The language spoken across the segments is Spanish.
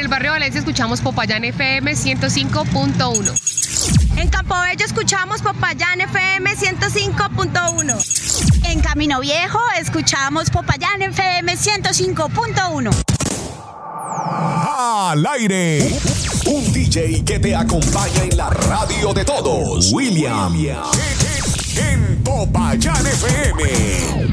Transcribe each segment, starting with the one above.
el barrio Valencia escuchamos Popayán FM 105.1. En Campobello escuchamos Popayán FM 105.1. En Camino Viejo escuchamos Popayán FM 105.1. Al aire. Un DJ que te acompaña en la radio de todos. William. En Popayán FM.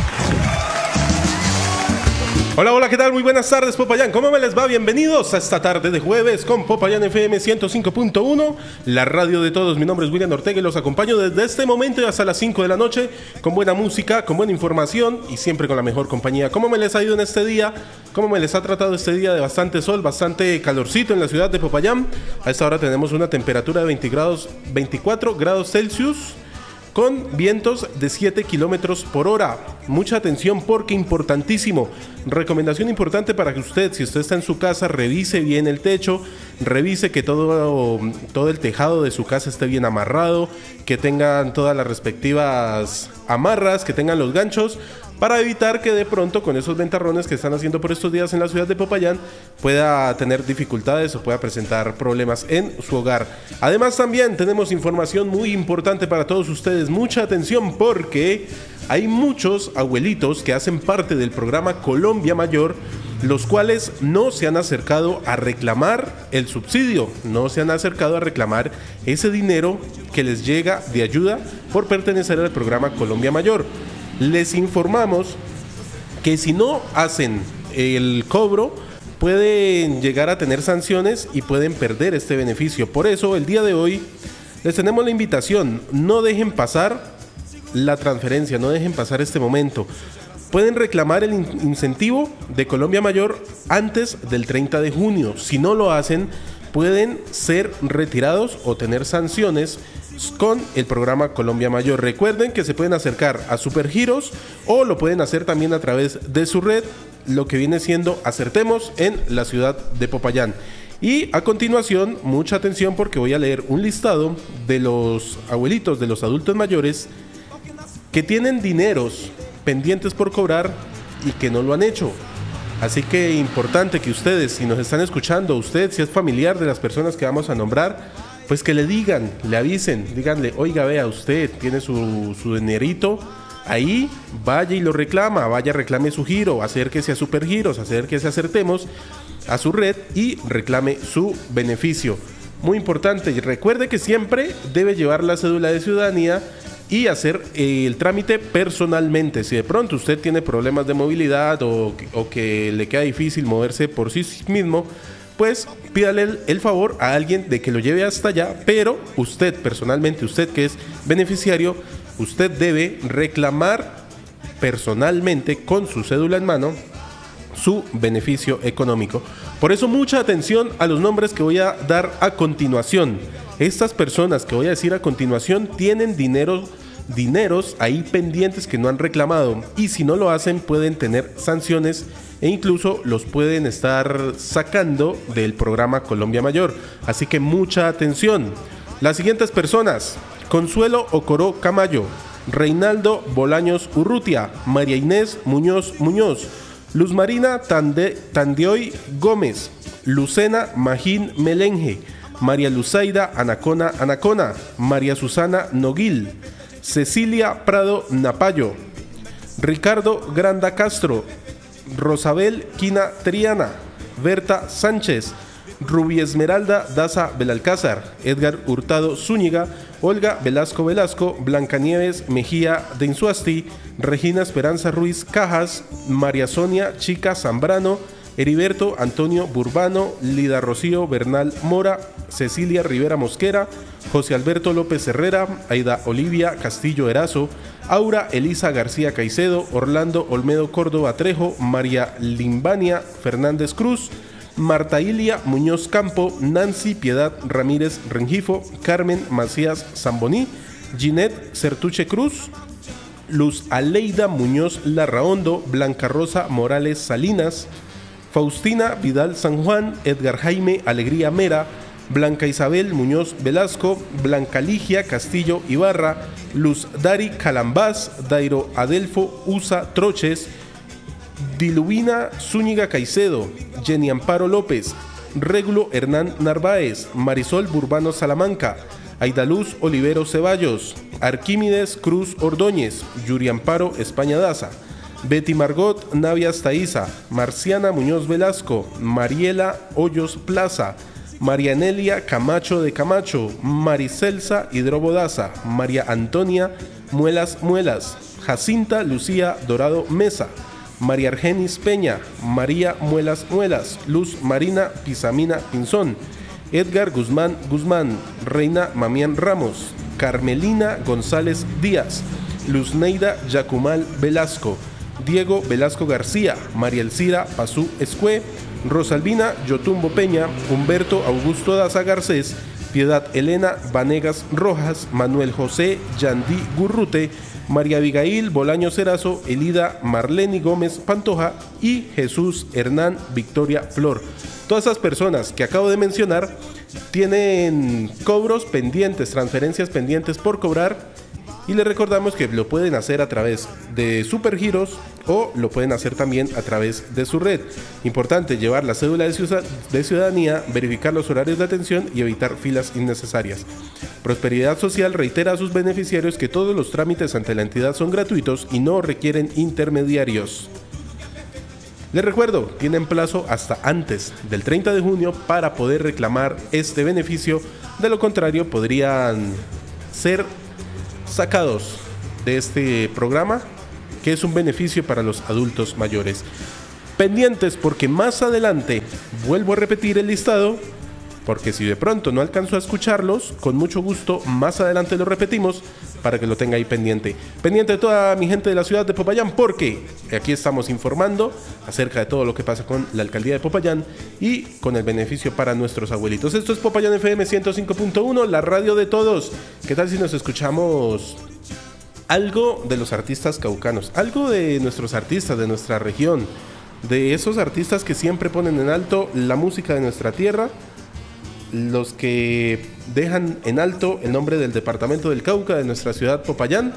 Hola, hola, ¿qué tal? Muy buenas tardes, Popayán. ¿Cómo me les va? Bienvenidos a esta tarde de jueves con Popayán FM 105.1, la radio de todos. Mi nombre es William Ortega y los acompaño desde este momento y hasta las 5 de la noche con buena música, con buena información y siempre con la mejor compañía. ¿Cómo me les ha ido en este día? ¿Cómo me les ha tratado este día de bastante sol, bastante calorcito en la ciudad de Popayán? A esta hora tenemos una temperatura de 24 grados Celsius. Con vientos de 7 kilómetros por hora. Mucha atención porque importantísimo. Recomendación importante para que usted, si usted está en su casa, revise bien el techo, revise que todo el tejado de su casa esté bien amarrado, que tengan todas las respectivas amarras, que tengan los ganchos, para evitar que de pronto con esos ventarrones que están haciendo por estos días en la ciudad de Popayán pueda tener dificultades o pueda presentar problemas en su hogar. Además también tenemos información muy importante para todos ustedes. Mucha atención porque hay muchos abuelitos que hacen parte del programa Colombia Mayor, los cuales no se han acercado a reclamar el subsidio, no se han acercado a reclamar ese dinero que les llega de ayuda por pertenecer al programa Colombia Mayor. Les informamos que si no hacen el cobro pueden llegar a tener sanciones y pueden perder este beneficio. Por eso el día de hoy les tenemos la invitación: no dejen pasar la transferencia, no dejen pasar este momento. Pueden reclamar el incentivo de Colombia Mayor antes del 30 de junio. Si no lo hacen, pueden ser retirados o tener sanciones con el programa Colombia Mayor. Recuerden que se pueden acercar a Supergiros o lo pueden hacer también a través de su red, lo que viene siendo Acertemos en la ciudad de Popayán. Y a continuación, mucha atención porque voy a leer un listado de los abuelitos, de los adultos mayores que tienen dineros pendientes por cobrar y que no lo han hecho. Así que importante que ustedes, si nos están escuchando, usted si es familiar de las personas que vamos a nombrar, pues que le digan, le avisen, díganle: oiga, vea, usted tiene su dinerito ahí, vaya y lo reclama, vaya, reclame su giro, acérquese a Supergiros, acérquese a Acertemos, a su red y reclame su beneficio. Muy importante, y recuerde que siempre debe llevar la cédula de ciudadanía y hacer el trámite personalmente. Si de pronto usted tiene problemas de movilidad o que le queda difícil moverse por sí mismo, pues pídale el favor a alguien de que lo lleve hasta allá, pero usted personalmente, usted que es beneficiario, usted debe reclamar personalmente con su cédula en mano su beneficio económico. Por eso mucha atención a los nombres que voy a dar a continuación. Estas personas que voy a decir a continuación tienen dineros ahí pendientes que no han reclamado, y si no lo hacen pueden tener sanciones e incluso los pueden estar sacando del programa Colombia Mayor. Así que mucha atención. Las siguientes personas: Consuelo Ocoró Camayo, Reinaldo Bolaños Urrutia, María Inés Muñoz, Luz Marina Tandioy Gómez, Lucena Magín Melenge, María Luzaida Anacona, María Susana Noguil, Cecilia Prado Napayo, Ricardo Granda Castro, Rosabel Quina Triana, Berta Sánchez, Rubi Esmeralda Daza Belalcázar, Edgar Hurtado Zúñiga, Olga Velasco, Blancanieves Mejía de Insuasti, Regina Esperanza Ruiz Cajas, María Sonia Chica Zambrano, Heriberto Antonio Burbano, Lida Rocío Bernal Mora, Cecilia Rivera Mosquera, José Alberto López Herrera, Aida Olivia Castillo Erazo, Aura Elisa García Caicedo, Orlando Olmedo Córdoba Trejo, María Limbania Fernández Cruz, Marta Ilia Muñoz Campo, Nancy Piedad Ramírez Rengifo, Carmen Macías Zamboní, Ginette Certuche Cruz, Luz Aleida Muñoz Larraondo, Blanca Rosa Morales Salinas, Faustina Vidal San Juan, Edgar Jaime Alegría Mera, Blanca Isabel Muñoz Velasco, Blanca Ligia Castillo Ibarra, Luz Dari Calambás, Dairo Adelfo Usa Troches, Diluvina Zúñiga Caicedo, Jenny Amparo López, Régulo Hernán Narváez, Marisol Burbano Salamanca, Aidaluz Olivero Ceballos, Arquímedes Cruz Ordóñez, Yuri Amparo España Daza, Betty Margot Navias Taiza, Marciana Muñoz Velasco, Mariela Hoyos Plaza, Marianelia Camacho de Camacho, Maricelsa Hidrobo Daza, María Antonia Muelas, Jacinta Lucía Dorado Mesa, María Argenis Peña, María Muelas, Luz Marina Pizamina Pinzón, Edgar Guzmán, Reina Mamián Ramos, Carmelina González Díaz, Luzneida Yacumal Velasco, Diego Velasco García, María Elcira Pazú Escue, Rosalvina Yotumbo Peña, Humberto Augusto Daza Garcés, Piedad Elena Vanegas Rojas, Manuel José Yandí Gurrute, María Abigail Bolaño Cerazo, Elida Marleni Gómez Pantoja y Jesús Hernán Victoria Flor. Todas esas personas que acabo de mencionar tienen cobros pendientes, transferencias pendientes por cobrar, y les recordamos que lo pueden hacer a través de Supergiros o lo pueden hacer también a través de su red. Importante llevar la cédula de ciudadanía, verificar los horarios de atención y evitar filas innecesarias. Prosperidad Social reitera a sus beneficiarios que todos los trámites ante la entidad son gratuitos y no requieren intermediarios. Les recuerdo, tienen plazo hasta antes del 30 de junio para poder reclamar este beneficio. De lo contrario, podrían ser sacados de este programa, que es un beneficio para los adultos mayores. Pendientes, porque más adelante vuelvo a repetir el listado, porque si de pronto no alcanzo a escucharlos, con mucho gusto más adelante lo repetimos para que lo tenga ahí pendiente. Pendiente de toda mi gente de la ciudad de Popayán, porque aquí estamos informando acerca de todo lo que pasa con la alcaldía de Popayán y con el beneficio para nuestros abuelitos. Esto es Popayán FM 105.1, la radio de todos. ¿Qué tal si nos escuchamos algo de los artistas caucanos? Algo de nuestros artistas de nuestra región, de esos artistas que siempre ponen en alto la música de nuestra tierra, los que dejan en alto el nombre del departamento del Cauca, de nuestra ciudad Popayán.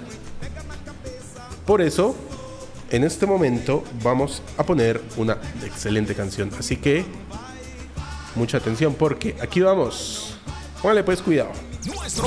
Por eso, en este momento vamos a poner una excelente canción, así que mucha atención, porque aquí vamos. Póngale pues cuidado. Nuestro